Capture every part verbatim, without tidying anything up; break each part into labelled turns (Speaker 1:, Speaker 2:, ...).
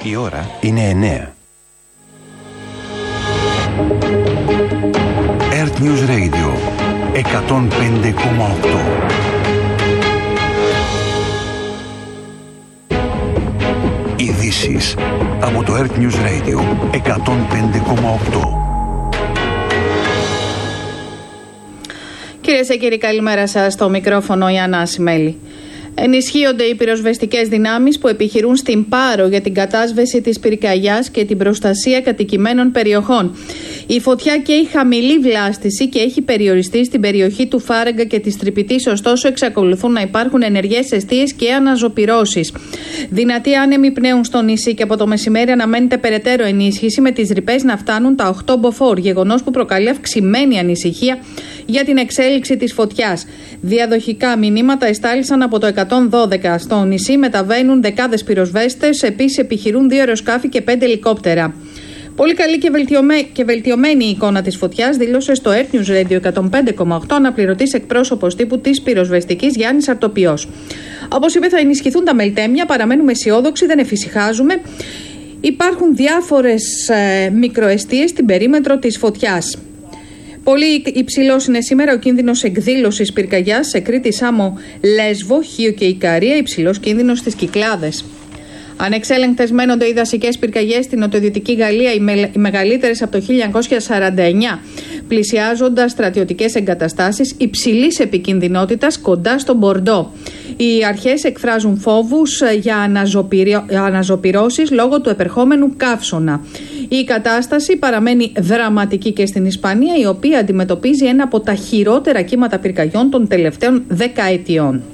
Speaker 1: Η ώρα είναι εννέα. Earth News Radio εκατόν πέντε κόμμα οκτώ. Ειδήσεις από το Earth News Radio εκατόν πέντε κόμμα οκτώ.
Speaker 2: Κυρίες και κύριοι, καλημέρα σας. Στο μικρόφωνο η Άννα Ασημέλη. Ενισχύονται οι πυροσβεστικές δυνάμεις που επιχειρούν στην Πάρο για την κατάσβεση της πυρκαγιάς και την προστασία κατοικημένων περιοχών. Η φωτιά καίει χαμηλή βλάστηση και έχει περιοριστεί στην περιοχή του Φάραγγα και της Τρυπητής, ωστόσο εξακολουθούν να υπάρχουν ενεργές εστίες και αναζωπυρώσεις. Δυνατοί άνεμοι πνέουν στο νησί και από το μεσημέρι αναμένεται περαιτέρω ενίσχυση, με τις ρηπές να φτάνουν τα οκτώ μποφόρ, γεγονός που προκαλεί αυξημένη ανησυχία για την εξέλιξη της φωτιάς. Διαδοχικά μηνύματα εστάλησαν από το εκατόν δώδεκα. Στο νησί μεταβαίνουν δεκάδες πυροσβέστες, επίσης επιχειρούν δύο αεροσκάφη και πέντε ελικόπτερα. Πολύ καλή και, βελτιωμέ... και βελτιωμένη η εικόνα της φωτιάς, δήλωσε στο Earth News Radio εκατόν πέντε κόμμα οκτώ αναπληρωτής εκπρόσωπος τύπου της πυροσβεστικής Γιάννης Αρτοπιός. Όπως είπε, θα ενισχυθούν τα μελτέμια, παραμένουμε αισιόδοξοι, δεν εφησυχάζουμε. Υπάρχουν διάφορες ε, μικροεστίες στην περίμετρο της φωτιάς. Πολύ υψηλός είναι σήμερα ο κίνδυνος εκδήλωσης πυρκαγιάς σε Κρήτη, Σάμο, Λέσβο, Χίο και Ικαρία, υψηλός κίνδυνος στις Κυκλάδες. Ανεξέλεγκτες μένονται οι δασικές πυρκαγιές στην νοτιοδυτική Γαλλία, οι, με, οι μεγαλύτερες από το χίλια εννιακόσια σαράντα εννιά, πλησιάζοντας στρατιωτικές εγκαταστάσεις υψηλής επικινδυνότητας κοντά στο Μπορντό. Οι αρχές εκφράζουν φόβους για αναζωπυρι... αναζωπυρώσεις λόγω του επερχόμενου καύσωνα. Η κατάσταση παραμένει δραματική και στην Ισπανία, η οποία αντιμετωπίζει ένα από τα χειρότερα κύματα πυρκαγιών των τελευταίων δεκαετιών.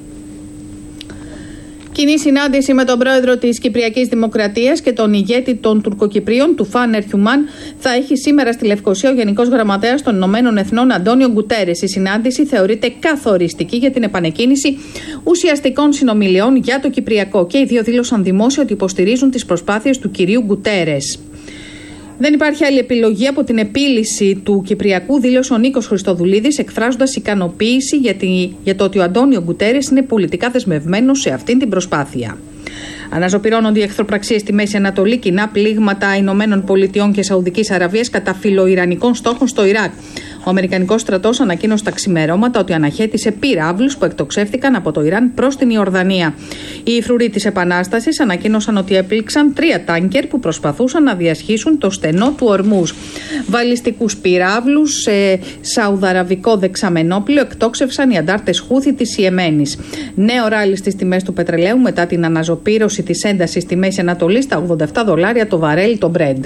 Speaker 2: Κοινή συνάντηση με τον πρόεδρο της Κυπριακής Δημοκρατίας και τον ηγέτη των Τουρκοκυπρίων, του Φαν Ερχιουμάν, θα έχει σήμερα στη Λευκοσία ο Γενικός Γραμματέας των Ηνωμένων Εθνών Αντώνιο Γκουτέρες. Η συνάντηση θεωρείται καθοριστική για την επανεκκίνηση ουσιαστικών συνομιλιών για το Κυπριακό και οι δύο δήλωσαν δημόσια ότι υποστηρίζουν τις προσπάθειες του κυρίου Γκουτέρες. Δεν υπάρχει άλλη επιλογή από την επίλυση του Κυπριακού, δήλωσε ο Νίκος Χριστοδουλίδης, εκφράζοντας ικανοποίηση για, τη, για το ότι ο Αντώνιο Γκουτέρες είναι πολιτικά δεσμευμένος σε αυτήν την προσπάθεια. Αναζωπυρώνονται οι εχθροπραξίες στη Μέση Ανατολή, κοινά πλήγματα Ηνωμένων Πολιτειών και Σαουδικής Αραβίας κατά φιλοϊρανικών στόχων στο Ιράκ. Ο Αμερικανικός στρατός ανακοίνωσε τα ξημερώματα ότι αναχέτησε πυράβλους που εκτοξεύτηκαν από το Ιράν προς την Ιορδανία. Οι φρουροί της Επανάστασης ανακοίνωσαν ότι έπληξαν τρία τάνκερ που προσπαθούσαν να διασχίσουν το στενό του Ορμούζ. Βαλιστικούς πυράβλους σε σαουδαραβικό δεξαμενόπλαιο εκτόξευσαν οι αντάρτες Χούθη της Ιεμένης. Νέο ράλι στις τιμές του πετρελαίου μετά την αναζωπήρωση της έντασης στη Μέση Ανατολή στα ογδόντα επτά δολάρια το βαρέλι το Brent.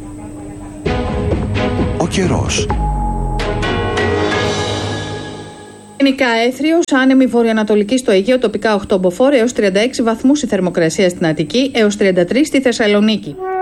Speaker 1: Ο καιρός.
Speaker 2: Γενικά έθριος, άνεμη βορειοανατολική στο Αιγαίο, τοπικά οκτώ μποφόρ έως τριάντα έξι βαθμούς η θερμοκρασία στην Αττική, έως τριάντα τρεις στη Θεσσαλονίκη.